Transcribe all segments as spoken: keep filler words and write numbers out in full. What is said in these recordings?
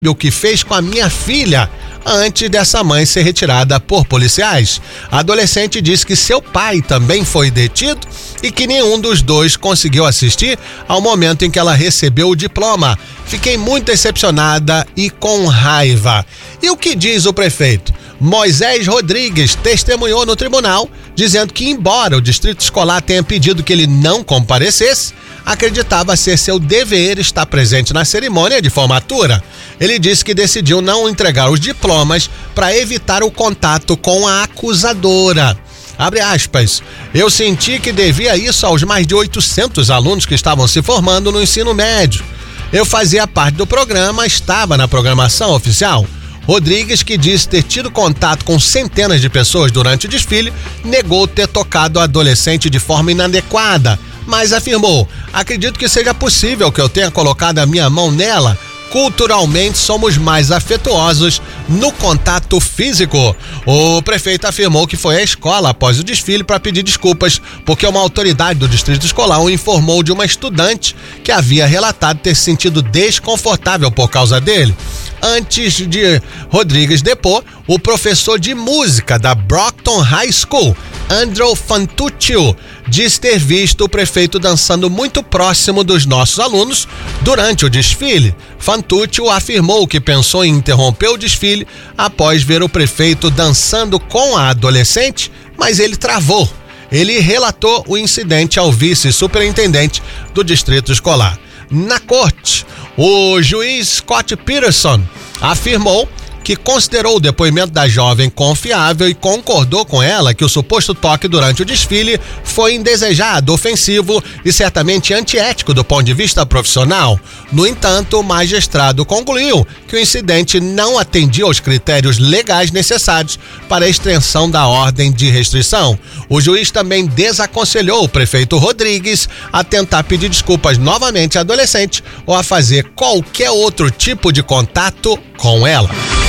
o que fez com a minha filha antes dessa mãe ser retirada por policiais. A adolescente disse que seu pai também foi detido e que nenhum dos dois conseguiu assistir ao momento em que ela recebeu o diploma. Fiquei muito decepcionada e com raiva. E o que diz o prefeito? Moisés Rodrigues testemunhou no tribunal, dizendo que, embora o distrito escolar tenha pedido que ele não comparecesse, acreditava ser seu dever estar presente na cerimônia de formatura. Ele disse que decidiu não entregar os diplomas para evitar o contato com a acusadora. Abre aspas, eu senti que devia isso aos mais de oitocentos alunos que estavam se formando no ensino médio. Eu fazia parte do programa, estava na programação oficial. Rodrigues, que disse ter tido contato com centenas de pessoas durante o desfile, negou ter tocado a adolescente de forma inadequada, mas afirmou: acredito que seja possível que eu tenha colocado a minha mão nela. Culturalmente somos mais afetuosos no contato físico. O prefeito afirmou que foi à escola após o desfile para pedir desculpas porque uma autoridade do distrito escolar o informou de uma estudante que havia relatado ter se sentido desconfortável por causa dele. Antes de Rodrigues depor, o professor de música da Brockton High School, Andrew Fantuccio, diz ter visto o prefeito dançando muito próximo dos nossos alunos durante o desfile. Fantuccio afirmou que pensou em interromper o desfile após ver o prefeito dançando com a adolescente, mas ele travou. Ele relatou o incidente ao vice-superintendente do distrito escolar. Na corte, o juiz Scott Peterson afirmou que considerou o depoimento da jovem confiável e concordou com ela que o suposto toque durante o desfile foi indesejado, ofensivo e certamente antiético do ponto de vista profissional. No entanto, o magistrado concluiu que o incidente não atendia aos critérios legais necessários para a extensão da ordem de restrição. O juiz também desaconselhou o prefeito Rodrigues a tentar pedir desculpas novamente à adolescente ou a fazer qualquer outro tipo de contato com ela.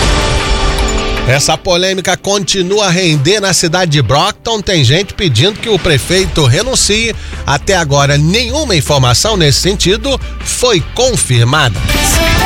Essa polêmica continua a render na cidade de Brockton. Tem gente pedindo que o prefeito renuncie. Até agora, nenhuma informação nesse sentido foi confirmada.